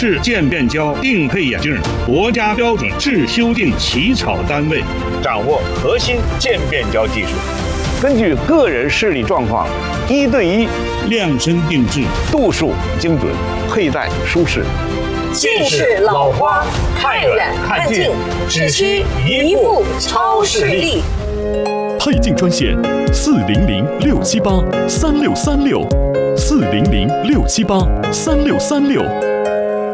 视渐变焦定配眼镜，国家标准质修订起草单位， 掌握核心渐变焦技术，根据个人视力状况，1对1 量身定制， 度数精准，佩戴舒适。 近视老花，看远看近，只需一副超视力。 配镜专线400-678-3636，400-678-3636。